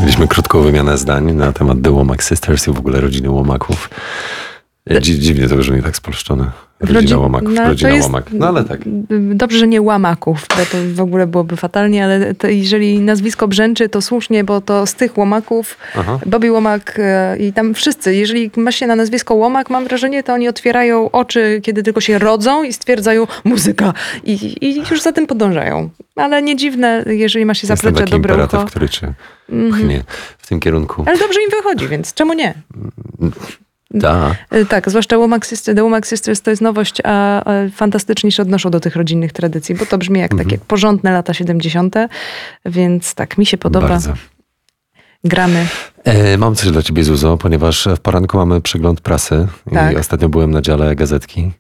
Mieliśmy krótką wymianę zdań na temat The Womack Sisters i w ogóle rodziny Womaków. Dziwnie to brzmi tak spolszczone. Rodzina Łomak. No ale tak. Dobrze, że nie Łamaków, bo to w ogóle byłoby fatalnie, ale to jeżeli nazwisko brzęczy, to słusznie, bo to z tych Łomaków, Bobby Womack i tam wszyscy. Jeżeli ma się na nazwisko Womack, mam wrażenie, to oni otwierają oczy, kiedy tylko się rodzą i stwierdzają muzyka. I już za tym podążają. Ale nie dziwne, jeżeli ma się zaplecze dobre ucho. Imperatyw, który cię pchnie w tym kierunku. Ale dobrze im wychodzi, więc czemu nie? Tak, zwłaszcza The Womack Sisters to jest nowość, a fantastycznie się odnoszą do tych rodzinnych tradycji, bo to brzmi jak takie porządne lata 70., więc tak, mi się podoba. Bardzo. Gramy. Mam coś dla ciebie, Zuzo, ponieważ w poranku mamy przegląd prasy i ostatnio byłem na dziale gazetki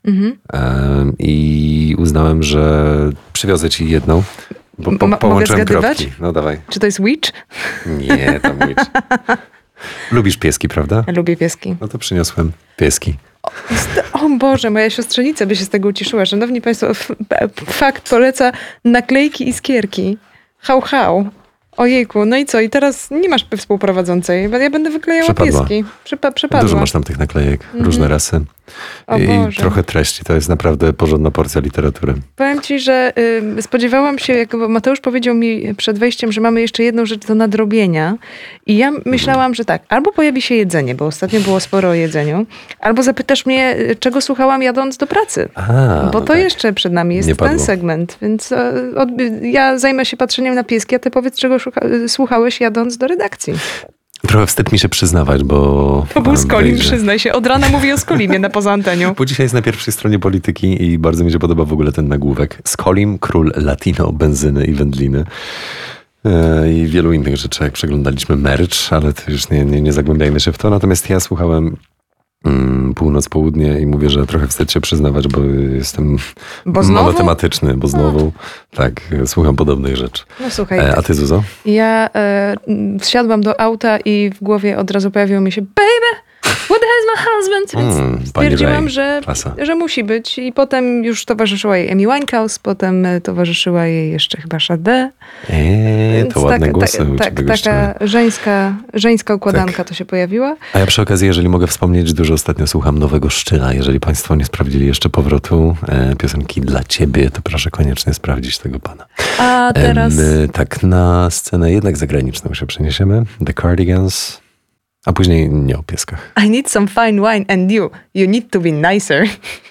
i uznałem, że przywiozę ci jedną. Połączyłem kropki. No dawaj. Czy to jest Witch? Nie, tam Witch. Lubisz pieski, prawda? Ja lubię pieski. No to przyniosłem pieski. O Boże, moja siostrzenica by się z tego ucieszyła. Szanowni Państwo, fakt poleca naklejki i skierki. Hał, hał. Ojejku, no i co? I teraz nie masz współprowadzącej. Ja będę wyklejała pieski. Przepadła. Dużo masz tam tych naklejek, różne rasy. I trochę treści. To jest naprawdę porządna porcja literatury. Powiem ci, że spodziewałam się, jak Mateusz powiedział mi przed wejściem, że mamy jeszcze jedną rzecz do nadrobienia. I ja myślałam, że tak, albo pojawi się jedzenie, bo ostatnio było sporo o jedzeniu, albo zapytasz mnie, czego słuchałam jadąc do pracy. Bo to jeszcze przed nami jest ten segment. Więc ja zajmę się patrzeniem na pieski, a ty powiedz, czego słuchałeś jadąc do redakcji. Trochę wstyd mi się przyznawać, bo... To był Skolim, przyznaj się. Od rana mówię o Skolimie na poza antenią. Bo dzisiaj jest na pierwszej stronie Polityki i bardzo mi się podoba w ogóle ten nagłówek. Skolim, król latino, benzyny i wędliny. I wielu innych rzeczy, jak przeglądaliśmy merch, ale to już nie zagłębiajmy się w to. Natomiast ja słuchałem północ, południe i mówię, że trochę wstyd się przyznawać, bo jestem monotematyczny, bo znowu słucham podobnych rzeczy. No słuchaj. A ty, Zuzo? Ja wsiadłam do auta i w głowie od razu pojawiło mi się baby, what the hell is my husband? Więc stwierdziłam, że musi być. I potem już towarzyszyła jej Amy Winehouse, potem towarzyszyła jej jeszcze chyba Sade. To ładne głosy. Taka żeńska układanka to się pojawiła. A ja przy okazji, jeżeli mogę wspomnieć, dużo ostatnio słucham Nowego Szczyla. Jeżeli państwo nie sprawdzili jeszcze powrotu piosenki Dla Ciebie, to proszę koniecznie sprawdzić tego pana. A teraz... My tak na scenę jednak zagraniczną się przeniesiemy. The Cardigans. A później nie o pieskach. I need some fine wine and you need to be nicer.